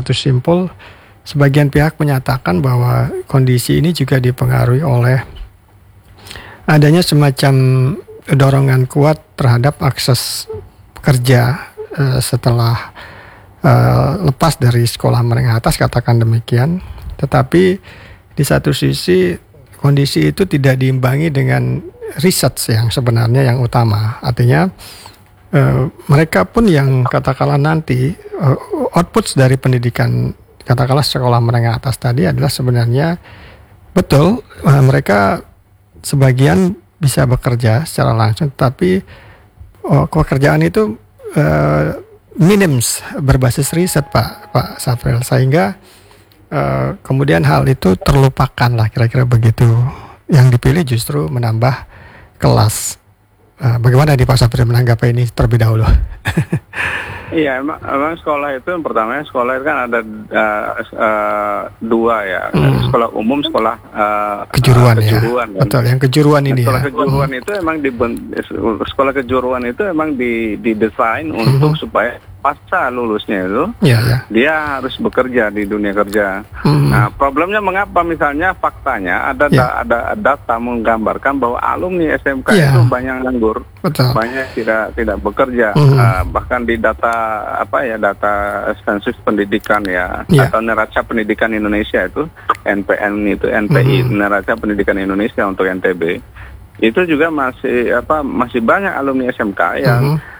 satu simpul, sebagian pihak menyatakan bahwa kondisi ini juga dipengaruhi oleh adanya semacam dorongan kuat terhadap akses kerja setelah lepas dari sekolah menengah atas, katakan demikian. Tetapi di satu sisi kondisi itu tidak diimbangi dengan riset yang sebenarnya yang utama. Artinya mereka pun yang katakanlah nanti outputs dari pendidikan katakanlah sekolah menengah atas tadi adalah sebenarnya betul mereka sebagian bisa bekerja secara langsung, tapi pekerjaan itu minim berbasis riset Pak Safril, sehingga kemudian hal itu terlupakan lah, kira-kira begitu. Yang dipilih justru menambah kelas. Bagaimana di Pak Safril menanggapi ini terlebih dahulu? Iya, emang sekolah itu yang pertama, sekolah itu kan ada dua ya, sekolah umum, sekolah kejuruan ya. Kan. Betul, yang kejuruan ini sekolah ya. Kejuruan itu emang sekolah kejuruan itu emang didesain untuk supaya pasca lulusnya itu dia harus bekerja di dunia kerja. Nah, problemnya mengapa misalnya faktanya ada data menggambarkan bahwa alumni SMK itu banyak nganggur, banyak tidak bekerja. Bahkan di data data sensus pendidikan atau neraca pendidikan Indonesia itu NPI neraca pendidikan Indonesia untuk NTB itu juga masih banyak alumni SMK yang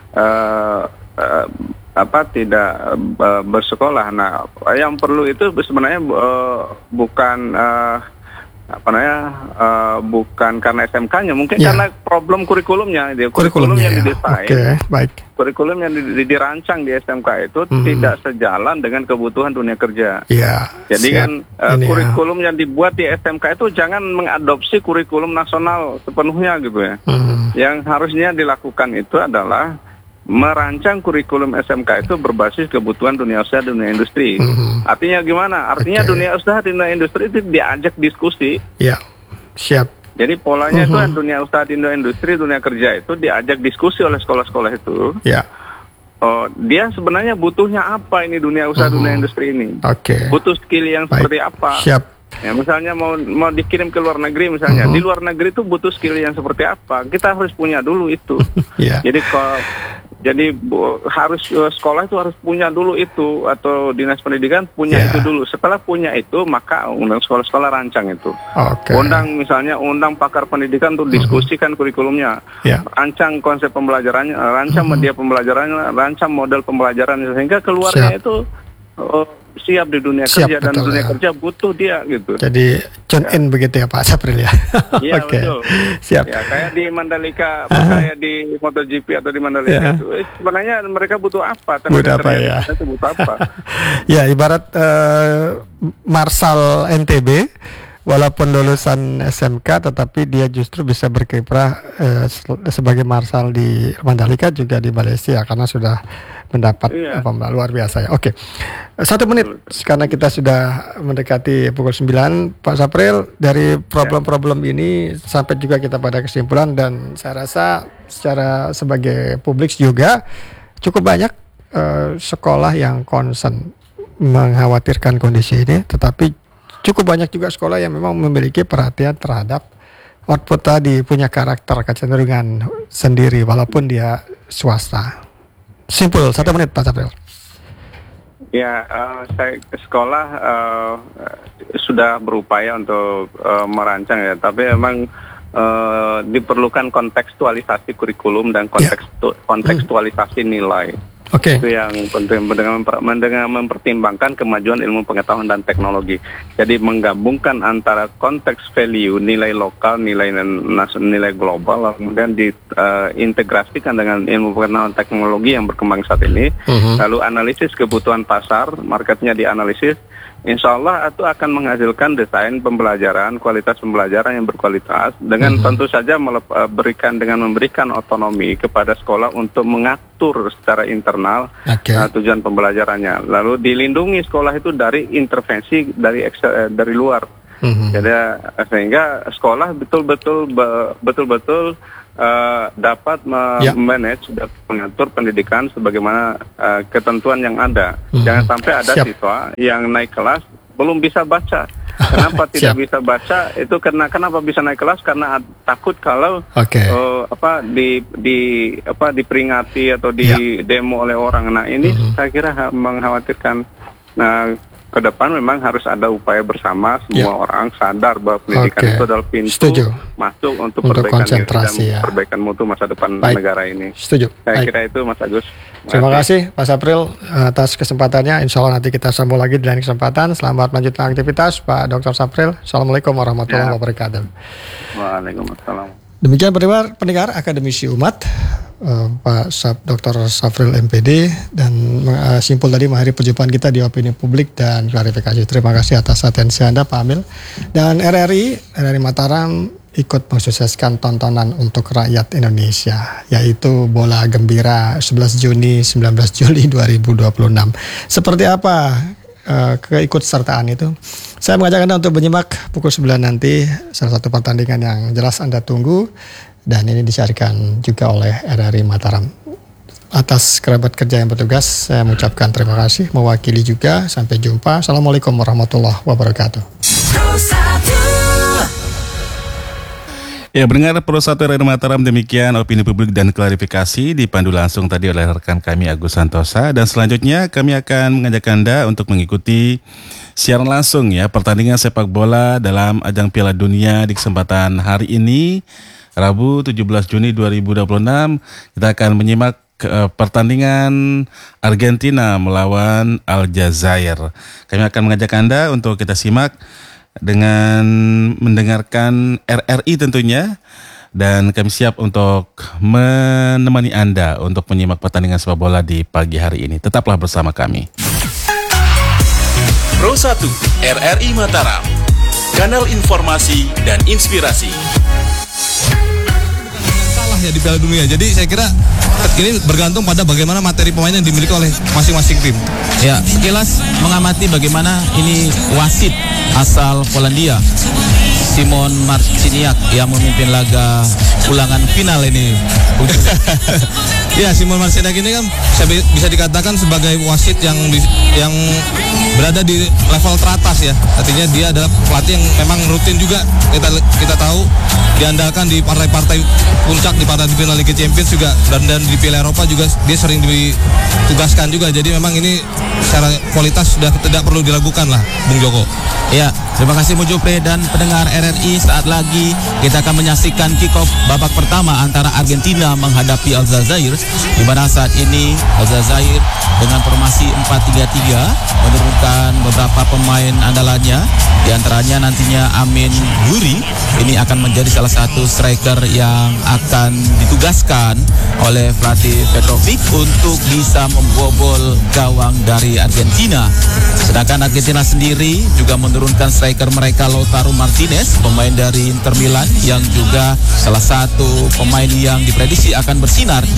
tidak bersekolah. Nah, yang perlu itu sebenarnya bukan bukan karena SMK-nya, mungkin karena problem kurikulumnya. Kurikulum yang didesain, kurikulum yang dirancang di SMK itu tidak sejalan dengan kebutuhan dunia kerja. Jadi kan kurikulum yang dibuat di SMK itu jangan mengadopsi kurikulum nasional sepenuhnya gitu ya. Yang harusnya dilakukan itu adalah merancang kurikulum SMK itu berbasis kebutuhan dunia usaha, dunia industri. Artinya gimana? Artinya dunia usaha, dunia industri itu diajak diskusi. Siap. Jadi polanya itu dunia usaha, dunia industri, dunia kerja itu diajak diskusi oleh sekolah-sekolah itu. Dia sebenarnya butuhnya apa ini dunia usaha, dunia industri ini? Butuh skill yang seperti apa? Ya, misalnya mau dikirim ke luar negeri misalnya, di luar negeri itu butuh skill yang seperti apa? Kita harus punya dulu itu. Jadi harus sekolah itu harus punya dulu itu, atau dinas pendidikan punya itu dulu. Setelah punya itu, maka undang sekolah-sekolah rancang itu. Undang pakar pendidikan untuk diskusikan kurikulumnya, rancang konsep pembelajarannya, rancang media pembelajarannya, rancang model pembelajarannya, sehingga keluarnya itu siap di dunia kerja, dan dunia kerja butuh dia gitu. Jadi tune in begitu ya Pak Safril ya. Iya betul. Siap. Ya, kayak di Mandalika, kayak di MotoGP atau di Mandalika itu sebenarnya mereka butuh apa? Butuh apa ya? Butuh apa? Ya, ibarat Marsal NTB, walaupun lulusan SMK, tetapi dia justru bisa berkiprah sebagai Marsal di Mandalika, juga di Malaysia, karena sudah mendapat luar biasa ya. Oke. 1 menit karena kita sudah mendekati pukul 9, Pak Safril, dari problem-problem ini sampai juga kita pada kesimpulan, dan saya rasa secara sebagai publik juga cukup banyak sekolah yang concern mengkhawatirkan kondisi ini, tetapi cukup banyak juga sekolah yang memang memiliki perhatian terhadap output tadi, punya karakter kecenderungan sendiri walaupun dia swasta. Simpul, 1 menit Pak Safril. Ya, sekolah sudah berupaya untuk merancang ya, tapi memang diperlukan kontekstualisasi kurikulum dan kontekstualisasi nilai. Itu yang penting dengan mempertimbangkan kemajuan ilmu pengetahuan dan teknologi. Jadi menggabungkan antara konteks value, nilai lokal, nilai global, kemudian diintegrasikan dengan ilmu pengetahuan teknologi yang berkembang saat ini. Lalu analisis kebutuhan pasar, marketnya dianalisis. Insya Allah itu akan menghasilkan desain pembelajaran, kualitas pembelajaran yang berkualitas, dengan tentu saja memberikan otonomi kepada sekolah untuk mengatur secara internal tujuan pembelajarannya. Lalu dilindungi sekolah itu dari intervensi dari luar. Jadi sehingga sekolah betul-betul dapat manage, dapat mengatur pendidikan sebagaimana ketentuan yang ada. Jangan sampai ada siswa yang naik kelas belum bisa baca. Kenapa tidak bisa baca? Itu kenapa bisa naik kelas? Karena takut kalau diperingati atau di demo oleh orang. Nah ini saya kira mengkhawatirkan. Nah ke depan memang harus ada upaya bersama semua orang sadar bahwa pendidikan itu adalah pintu masuk untuk perbaikan diri dan perbaikan mutu masa depan negara ini. Setuju. Saya kira itu Mas Agus. Terima kasih Pak Sapril atas kesempatannya. Insya Allah nanti kita sambung lagi di lain kesempatan. Selamat melanjutkan aktivitas Pak Dr. Sapril. Assalamualaikum warahmatullahi wabarakatuh. Waalaikumsalam. Demikian pendengar Akademisi Umat, Pak Dr. Sapril MPD, dan simpul tadi mengakhiri perjumpaan kita di Opini Publik dan Klarifikasi. Terima kasih atas atensi Anda Pak Amil. Dan RRI Mataram ikut mensukseskan tontonan untuk rakyat Indonesia, yaitu Bola Gembira 11 Juni 19 Juli 2026. Seperti apa keikutsertaan itu? Saya mengajak Anda untuk menyimak pukul 9 nanti salah satu pertandingan yang jelas Anda tunggu, dan ini disiarkan juga oleh RRI Mataram. Atas kerabat kerja yang bertugas, saya mengucapkan terima kasih, mewakili juga. Sampai jumpa. Assalamualaikum warahmatullahi wabarakatuh. Ya, pendengar Pro 1 RRI Mataram, demikian Opini Publik dan Klarifikasi dipandu langsung tadi oleh rekan kami Agus Santosa. Dan selanjutnya kami akan mengajak Anda untuk mengikuti siaran langsung ya pertandingan sepak bola dalam ajang Piala Dunia di kesempatan hari ini, Rabu 17 Juni 2026. Kita akan menyimak pertandingan Argentina melawan Aljazair. Kami akan mengajak Anda untuk kita simak dengan mendengarkan RRI tentunya, dan kami siap untuk menemani Anda untuk menyimak pertandingan sepak bola di pagi hari ini. Tetaplah bersama kami. Pro 1 RRI Mataram, kanal informasi dan inspirasi. Salah ya di Piala Dunia. Jadi saya kira ini bergantung pada bagaimana materi pemain yang dimiliki oleh masing-masing tim. Ya, sekilas mengamati bagaimana ini wasit asal Polandia, Simon Marciniak, yang memimpin laga ulangan final ini. Ya, Simon Marciniak ini kan bisa dikatakan sebagai wasit yang berada di level teratas ya. Artinya dia adalah pelatih yang memang rutin juga, kita tahu diandalkan di partai-partai puncak, di partai final Liga Champions juga, dan di Piala Eropa juga dia sering ditugaskan juga. Jadi memang ini secara kualitas sudah tidak perlu diragukan lah, Bung Joko. Ya, terima kasih Mujupre dan pendengar RRI. Saat lagi kita akan menyaksikan kick-off babak pertama antara Argentina menghadapi Aljazair, di mana saat ini Aljazair dengan formasi 4-3-3 menurunkan beberapa pemain andalannya, di antaranya nantinya Amin Yuri. Ini akan menjadi salah satu striker yang akan ditugaskan oleh pelatih Petrovic untuk bisa membobol gawang dari Argentina. Sedangkan Argentina sendiri juga menurunkan striker mereka Lautaro Martinez, pemain dari Inter Milan, yang juga salah satu pemain yang diprediksi akan bersinar